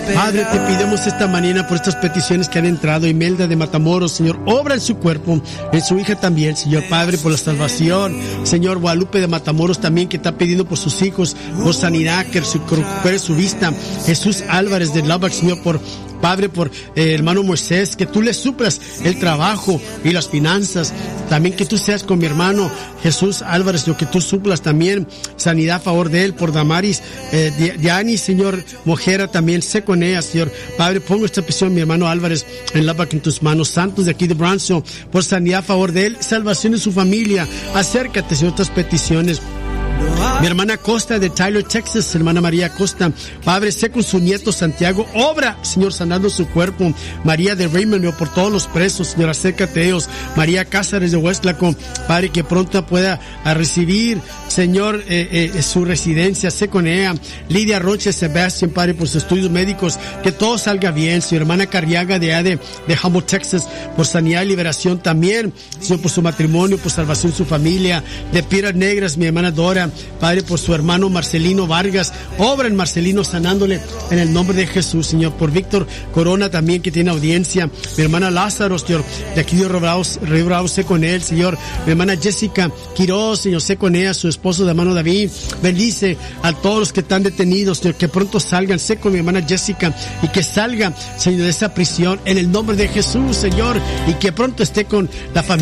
Padre, te pedimos esta mañana por estas peticiones que han entrado. Imelda de Matamoros, Señor, obra en su cuerpo, en su hija también, Señor Padre, por la salvación. Señor, Guadalupe de Matamoros también, que está pidiendo por sus hijos, por sanidad, que recupere su vista. Jesús Álvarez de Lubbock, Señor, por Padre, por hermano Moisés, que tú le suplas el trabajo y las finanzas. También que tú seas con mi hermano Jesús Álvarez, lo que tú suplas también sanidad a favor de él, por Damaris, Diani, Señor, Mojera también, sé con ella, Señor. Padre, pongo esta petición, mi hermano Álvarez, en Lubbock, en tus manos. Santos de aquí de Brownsville, por sanidad a favor de él, salvación en su familia. Acércate, Señor, estas peticiones. Mi hermana Costa de Tyler, Texas, hermana María Costa, Padre, sé con su nieto Santiago, obra, Señor, sanando su cuerpo. María de Raymond, por todos los presos, Señor, acércate a ellos. María Cázares de Westlaco, Padre, que pronto pueda recibir, Señor, su residencia, sé con ella. Lidia Roche Sebastián, Padre, por sus estudios médicos, que todo salga bien. Señor, hermana Carriaga de Humboldt, Texas, por sanidad y liberación también, Señor, por su matrimonio, por salvación de su familia. De Piedras Negras, mi hermana Dora, Padre, por su hermano Marcelino Vargas, obra en Marcelino sanándole en el nombre de Jesús, Señor. Por Víctor Corona también, que tiene audiencia. Mi hermana Lázaro, Señor, de aquí de Río Bravo, sé con él, Señor. Mi hermana Jessica Quiroz, Señor, sé con ella, su esposo de hermano David. Bendice a todos los que están detenidos, Señor, que pronto salgan. Sé con mi hermana Jessica y que salga, Señor, de esa prisión en el nombre de Jesús, Señor, y que pronto esté con la familia.